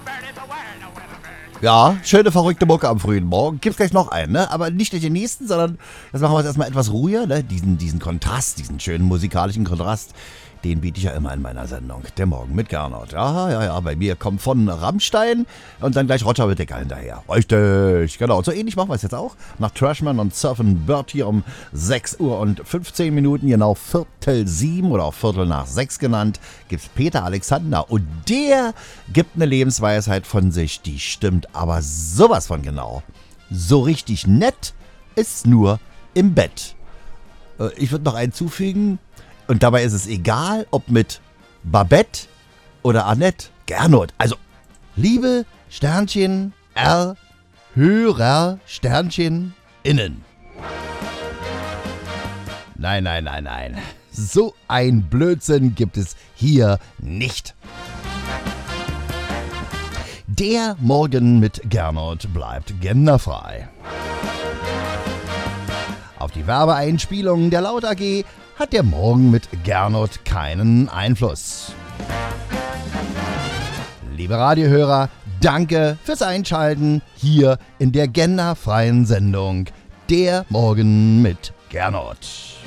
Ja, schöne, verrückte Mucke am frühen Morgen. Gibt's gleich noch einen, ne? Aber nicht den nächsten, sondern jetzt machen wir es erstmal etwas ruhiger, ne? Diesen Kontrast, diesen schönen musikalischen Kontrast, den biete ich ja immer in meiner Sendung. Der Morgen mit Gernot. Ja, bei mir kommt von Rammstein und dann gleich Roger Whittaker hinterher. Richtig, genau. Und so ähnlich machen wir es jetzt auch. Nach Trashman und Surf'n Bird hier um 6 Uhr und 15 Minuten, genau 6:45 oder auch 6:15 genannt, gibt's Peter Alexander. Und der gibt eine Lebensweisheit von sich, die stimmt aber sowas von genau. So richtig nett ist nur im Bett. Ich würde noch einen zufügen. Und dabei ist es egal, ob mit Babette oder Annette, Gernot. Also, liebe Sternchen R, Hörer Sternchen innen. Nein. So ein Blödsinn gibt es hier nicht. Der Morgen mit Gernot bleibt genderfrei. Auf die Werbeeinspielungen der Laut AG hat der Morgen mit Gernot keinen Einfluss. Liebe Radiohörer, danke fürs Einschalten hier in der genderfreien Sendung Der Morgen mit Gernot.